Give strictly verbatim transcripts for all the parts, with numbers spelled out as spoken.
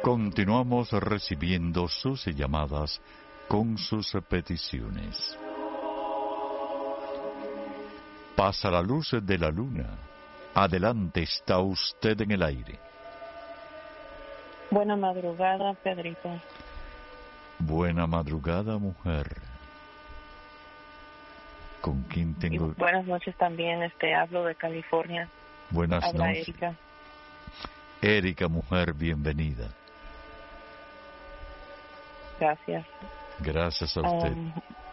Continuamos recibiendo sus llamadas con sus peticiones. Pasa la luz de la luna. Adelante, está usted en el aire. Buena madrugada, Pedrito. Buena madrugada, mujer. ¿Con quién tengo? Y buenas noches también, este, hablo de California. Buenas Habla noches. Erika. Erika, mujer, bienvenida. Gracias. Gracias a usted. Um,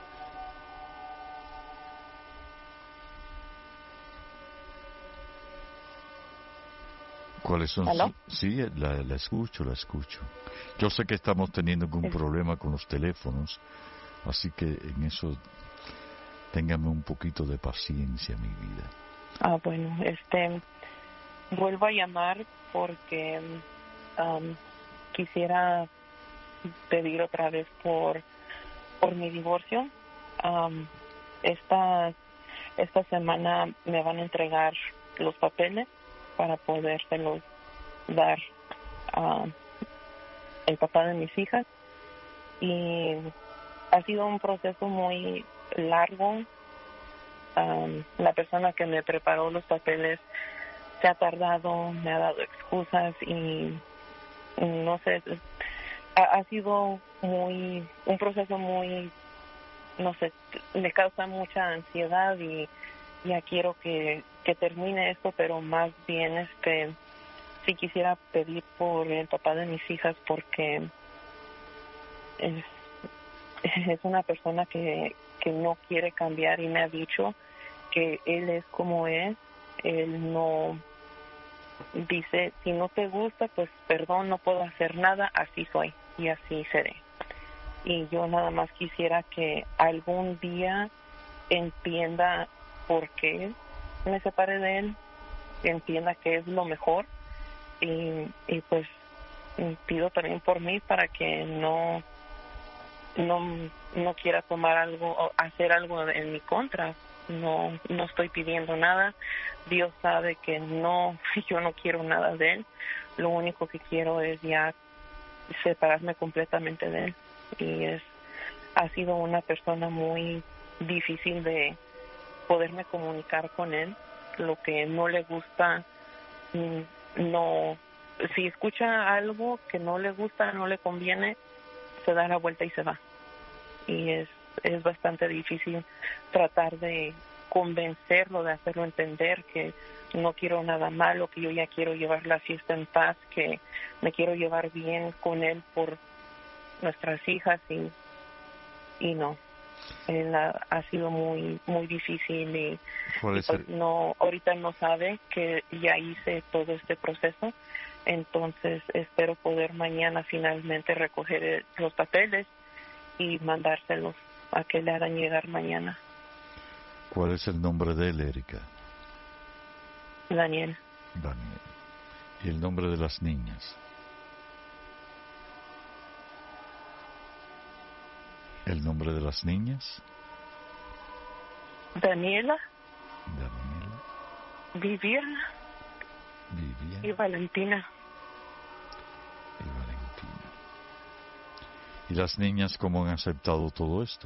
¿Cuáles son? ¿Aló? Sí, la, la escucho, la escucho. Yo sé que estamos teniendo algún Es... problema con los teléfonos, así que en eso téngame un poquito de paciencia, mi vida. Ah, bueno, este, vuelvo a llamar porque um, quisiera pedir otra vez por por mi divorcio. Um, esta esta semana me van a entregar los papeles para podérselos dar a el papá de mis hijas, y ha sido un proceso muy largo. Um, la persona que me preparó los papeles se ha tardado, me ha dado excusas y no sé, ha, ha sido muy un proceso muy, no sé, me causa mucha ansiedad y ya quiero que, que termine esto, pero más bien este sí quisiera pedir por el papá de mis hijas, porque es, es una persona que, que no quiere cambiar y me ha dicho que él es como es. Él no dice, si no te gusta, pues perdón, no puedo hacer nada, así soy y así seré. Y yo nada más quisiera que algún día entienda por qué me separé de él, que entienda que es lo mejor, y, y pues pido también por mí para que no no no quiera tomar algo o hacer algo en mi contra. No no estoy pidiendo nada. Dios sabe que no, yo no quiero nada de él. Lo único que quiero es ya separarme completamente de él. Y es ha sido una persona muy difícil de poderme comunicar con él. Lo que no le gusta, no, si escucha algo que no le gusta, no le conviene, se da la vuelta y se va. Y es es bastante difícil tratar de convencerlo, de hacerlo entender que no quiero nada malo, que yo ya quiero llevar la fiesta en paz, que me quiero llevar bien con él por nuestras hijas, y y no, él ha, ha sido muy muy difícil, y, y pues el... no, ahorita no sabe que ya hice todo este proceso. Entonces espero poder mañana finalmente recoger los papeles y mandárselos a que le hagan llegar mañana. ¿Cuál es el nombre de él, Erika? Daniel. Daniel. ¿Y el nombre de las niñas? ¿El nombre de las niñas? Daniela. Daniela. Viviana. Viviana. Y Valentina. Y Valentina. ¿Y las niñas cómo han aceptado todo esto?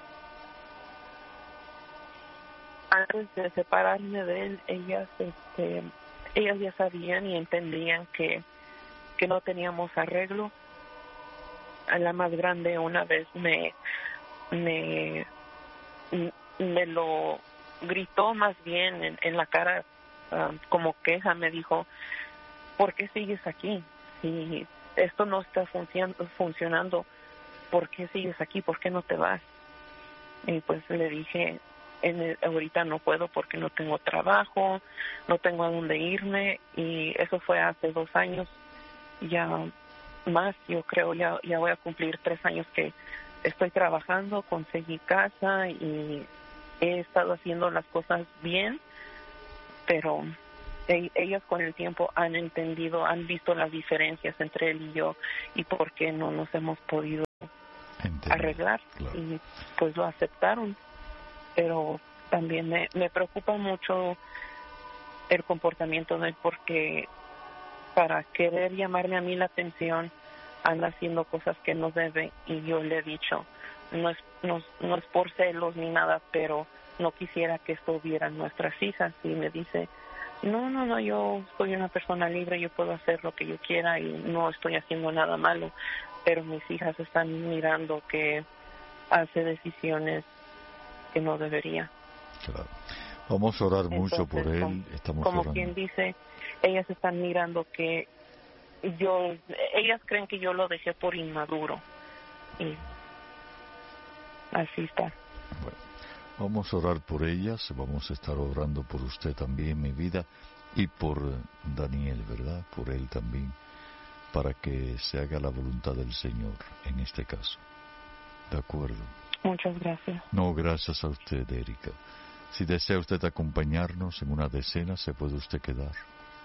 Antes de separarme de él, ellas, este, ellas ya sabían y entendían que, que no teníamos arreglo. A la más grande una vez me, me, me lo gritó más bien en, en la cara, uh, como queja. Me dijo, ¿por qué sigues aquí? Si esto no está funcionando, funcionando, ¿por qué sigues aquí? ¿Por qué no te vas? Y pues le dije, en el, ahorita no puedo porque no tengo trabajo, no tengo a dónde irme, y eso fue hace dos años, ya más, yo creo, ya, ya voy a cumplir tres años que estoy trabajando, conseguí casa y he estado haciendo las cosas bien, pero e- ellas con el tiempo han entendido, han visto las diferencias entre él y yo y por qué no nos hemos podido Entendido, arreglar, claro. Y pues lo aceptaron. Pero también me, me preocupa mucho el comportamiento de él, porque para querer llamarme a mí la atención anda haciendo cosas que no debe, y yo le he dicho, no es, no, no es por celos ni nada, pero no quisiera que esto vieran nuestras hijas. Y me dice, no, no, no, yo soy una persona libre, yo puedo hacer lo que yo quiera y no estoy haciendo nada malo, pero mis hijas están mirando que hace decisiones que no debería. Claro. Vamos a orar mucho Entonces, por él. como, Estamos como orando. quien dice, ellas están mirando que yo, ellas creen que yo lo dejé por inmaduro, y así está. Bueno, vamos a orar por ellas, vamos a estar orando por usted también, mi vida, y por Daniel, ¿verdad? Por él también, para que se haga la voluntad del Señor en este caso. ¿De acuerdo? Muchas gracias. No, gracias a usted, Erika. Si desea usted acompañarnos en una decena, se puede usted quedar.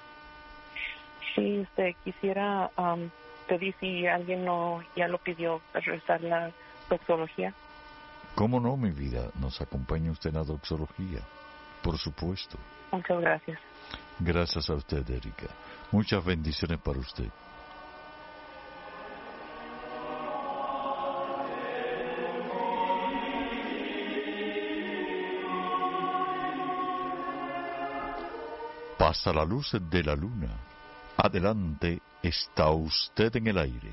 Sí, usted quisiera um, pedir si alguien no ya lo pidió, rezar la doxología. ¿Cómo no, mi vida? Nos acompaña usted en la doxología, por supuesto. Muchas gracias. Gracias a usted, Erika. Muchas bendiciones para usted. Pasa la luz de la luna. Adelante, está usted en el aire.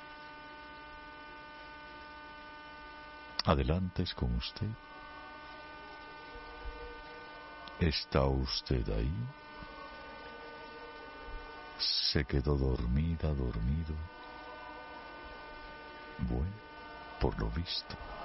Adelante, es con usted. ¿Está usted ahí? Se quedó dormida, dormido. Bueno, por lo visto.